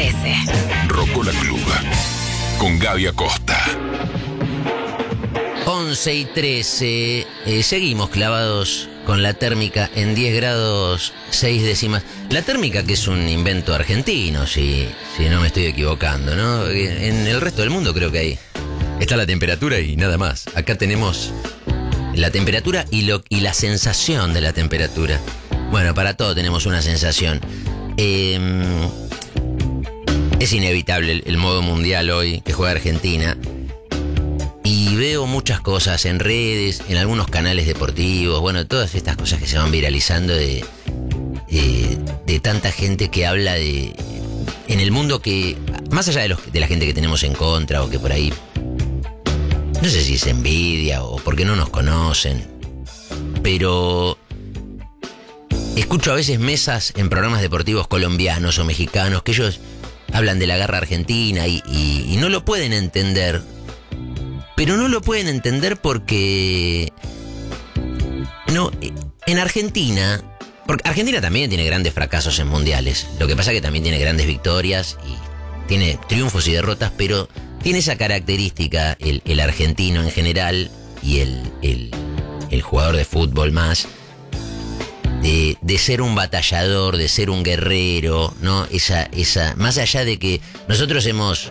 13. Rocola Club con Gaby Acosta. 11 y 13. Seguimos clavados con la térmica en 10 grados 6 décimas. La térmica, que es un invento argentino, si no me estoy equivocando, ¿no? En el resto del mundo creo que ahí está la temperatura y nada más. Acá tenemos la temperatura y la sensación de la temperatura. Bueno, para todo tenemos una sensación. Es inevitable el modo mundial hoy que juega Argentina. Y veo muchas cosas en redes, en algunos canales deportivos, bueno, todas estas cosas que se van viralizando de tanta gente que habla en el mundo que, más allá de la gente que tenemos en contra o que por ahí, no sé si es envidia o porque no nos conocen, pero escucho a veces mesas en programas deportivos colombianos o mexicanos que ellos hablan de la garra argentina y no lo pueden entender. Pero no lo pueden entender porque en Argentina, porque Argentina también tiene grandes fracasos en mundiales. Lo que pasa es que también tiene grandes victorias y tiene triunfos y derrotas, pero tiene esa característica el argentino en general y el jugador de fútbol más de ser un batallador, de ser un guerrero, ¿no? Esa más allá de que nosotros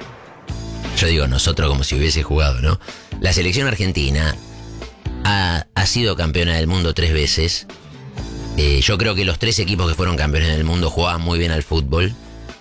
yo digo nosotros como si hubiese jugado, ¿no? La selección argentina ha sido campeona del mundo 3 veces. Yo creo que los 3 equipos que fueron campeones del mundo jugaban muy bien al fútbol.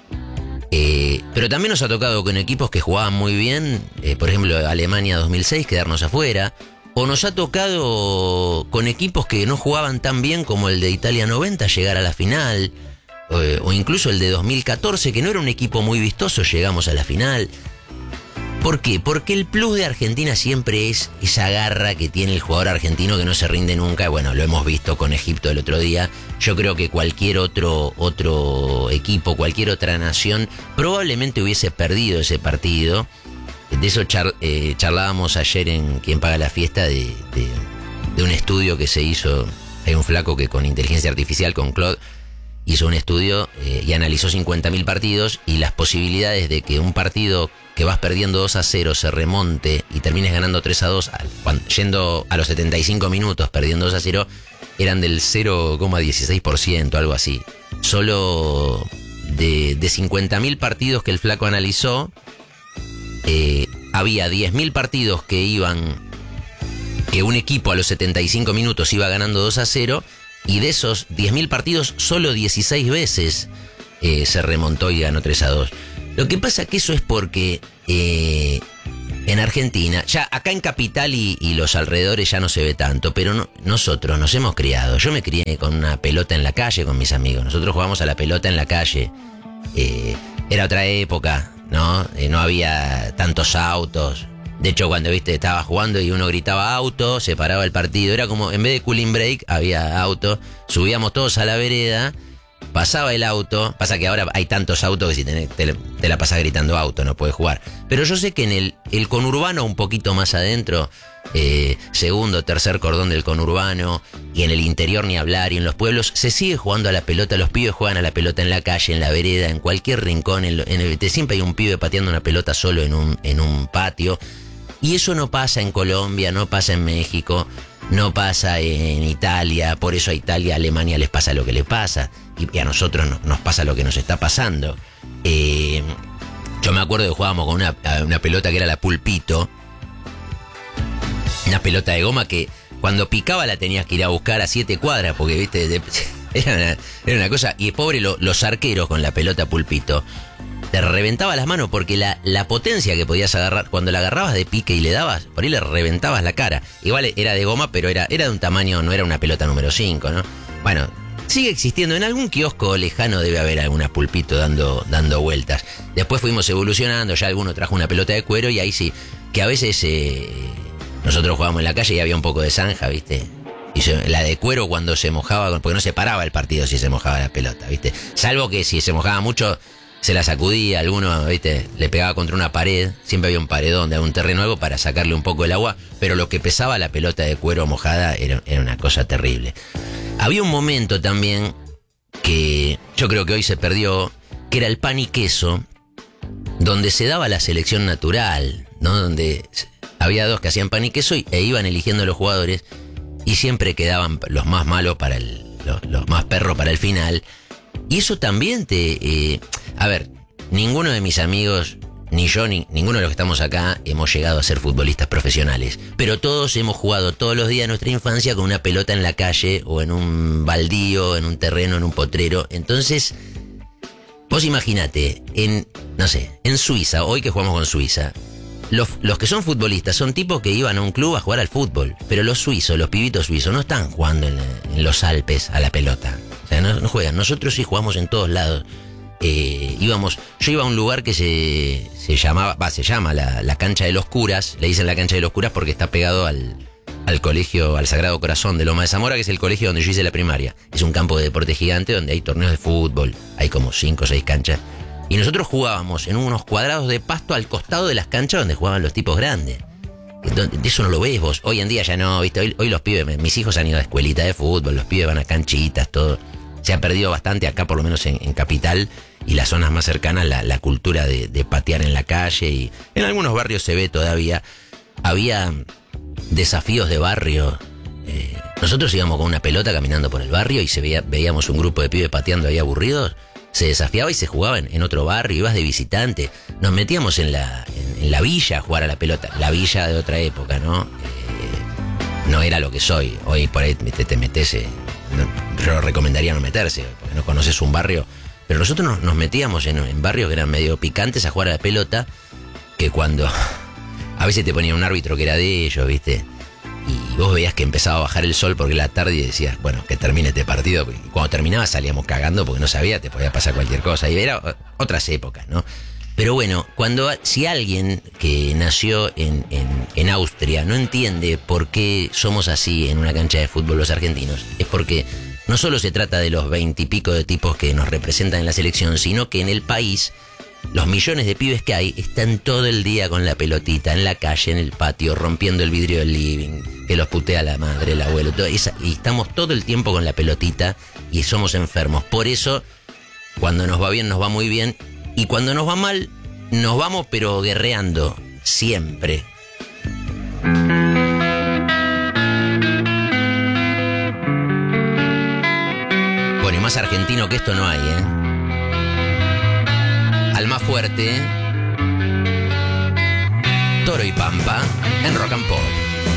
Pero también nos ha tocado con equipos que jugaban muy bien, por ejemplo, Alemania 2006, quedarnos afuera. O nos ha tocado con equipos que no jugaban tan bien como el de Italia 90, llegar a la final. O incluso el de 2014, que no era un equipo muy vistoso, llegamos a la final. ¿Por qué? Porque el plus de Argentina siempre es esa garra que tiene el jugador argentino que no se rinde nunca. Bueno, lo hemos visto con Egipto el otro día. Yo creo que cualquier otro equipo, cualquier otra nación, probablemente hubiese perdido ese partido. De eso charlábamos ayer en Quien Paga la Fiesta, de un estudio que se hizo. Hay un flaco que con inteligencia artificial, con Claude, hizo un estudio y analizó 50.000 partidos y las posibilidades de que un partido que vas perdiendo 2-0 se remonte y termines ganando 3-2, yendo a los 75 minutos perdiendo 2-0, eran del 0,16%, algo así. Solo de 50.000 partidos que el flaco analizó, había 10.000 partidos que un equipo a los 75 minutos iba ganando 2-0, y de esos 10.000 partidos, solo 16 veces se remontó y ganó 3-2. Lo que pasa que eso es porque en Argentina, ya acá en Capital y los alrededores ya no se ve tanto, pero nosotros nos hemos criado. Yo me crié con una pelota en la calle con mis amigos. Nosotros jugábamos a la pelota en la calle. Era otra época, ¿no? No había tantos autos. De hecho, cuando estaba jugando y uno gritaba auto, se paraba el partido. Era como, en vez de cooling break, había auto. Subíamos todos a la vereda, pasaba el auto. Pasa que ahora hay tantos autos que si te la pasas gritando auto, no puedes jugar. Pero yo sé que en el conurbano, un poquito más adentro, segundo, tercer cordón del conurbano, y en el interior ni hablar, y en los pueblos, se sigue jugando a la pelota. Los pibes juegan a la pelota en la calle, en la vereda, en cualquier rincón. Siempre hay un pibe pateando una pelota solo en un patio. Y eso no pasa en Colombia, no pasa en México, no pasa en Italia. Por eso a Italia, a Alemania les pasa lo que les pasa. Y a nosotros nos pasa lo que nos está pasando. Yo me acuerdo que jugábamos con una pelota que era la Pulpito. Una pelota de goma que cuando picaba la tenías que ir a buscar a 7 cuadras. Porque, viste, era una cosa. Y pobre los arqueros con la pelota Pulpito. Te reventaba las manos porque la potencia que podías agarrar, cuando la agarrabas de pique y le dabas, por ahí le reventabas la cara. Igual era de goma, pero era de un tamaño, no era una pelota número 5, ¿no? Bueno, sigue existiendo. En algún kiosco lejano debe haber alguna Pulpito dando vueltas. Después fuimos evolucionando, ya alguno trajo una pelota de cuero y ahí sí, que a veces nosotros jugábamos en la calle y había un poco de zanja, ¿viste? Y la de cuero cuando se mojaba, porque no se paraba el partido si se mojaba la pelota, ¿viste? Salvo que si se mojaba mucho, se la sacudía, alguno, ¿viste? Le pegaba contra una pared, siempre había un paredón de un terreno nuevo para sacarle un poco el agua, pero lo que pesaba la pelota de cuero mojada era una cosa terrible. Había un momento también que yo creo que hoy se perdió, que era el pan y queso, donde se daba la selección natural, ¿no? Donde había dos que hacían pan y queso e iban eligiendo los jugadores y siempre quedaban los más malos para los más perros para el final. Y eso también a ver, ninguno de mis amigos, ni yo, ni ninguno de los que estamos acá hemos llegado a ser futbolistas profesionales. Pero todos hemos jugado todos los días de nuestra infancia con una pelota en la calle o en un baldío, en un terreno, en un potrero. Entonces, vos imaginate, en Suiza, hoy que jugamos con Suiza, los que son futbolistas son tipos que iban a un club a jugar al fútbol. Pero los suizos, los pibitos suizos, no están jugando en los Alpes a la pelota. O sea, no juegan. Nosotros sí jugamos en todos lados. Yo iba a un lugar que se llama la cancha de los curas. Le dicen la cancha de los curas porque está pegado al colegio, al Sagrado Corazón de Loma de Zamora, que es el colegio donde yo hice la primaria. Es un campo de deporte gigante donde hay torneos de fútbol, hay como 5 o 6 canchas. Y nosotros jugábamos en unos cuadrados de pasto al costado de las canchas donde jugaban los tipos grandes. Eso no lo ves vos. Hoy en día ya no, ¿viste? Hoy los pibes, mis hijos han ido a escuelita de fútbol, los pibes van a canchitas, todo. Se ha perdido bastante acá, por lo menos en Capital y las zonas más cercanas, la cultura de patear en la calle. Y en algunos barrios se ve todavía. Había desafíos de barrio. Nosotros íbamos con una pelota caminando por el barrio y veíamos un grupo de pibes pateando ahí aburridos. Se desafiaba y se jugaba en otro barrio, ibas de visitante. Nos metíamos en la villa a jugar a la pelota. La villa de otra época, ¿no? No era lo que soy. Hoy por ahí te metes... yo recomendaría no meterse, porque no conoces un barrio. Pero nosotros nos metíamos en barrios que eran medio picantes a jugar a la pelota, que cuando a veces te ponía un árbitro que era de ellos, ¿viste? Y vos veías que empezaba a bajar el sol porque era la tarde y decías, bueno, que termine este partido. Y cuando terminaba salíamos cagando porque no sabía, te podía pasar cualquier cosa. Y era otras épocas, ¿no? Pero bueno, si alguien que nació en Austria no entiende por qué somos así en una cancha de fútbol los argentinos, es porque no solo se trata de los 20 y pico de tipos que nos representan en la selección, sino que en el país los millones de pibes que hay están todo el día con la pelotita en la calle, en el patio, rompiendo el vidrio del living, que los putea la madre, el abuelo, todo, y estamos todo el tiempo con la pelotita y somos enfermos. Por eso, cuando nos va bien, nos va muy bien, y cuando nos va mal, nos vamos pero guerreando, siempre. Bueno, y más argentino que esto no hay, ¿eh? Al más fuerte, Toro y Pampa en Rock and Pop.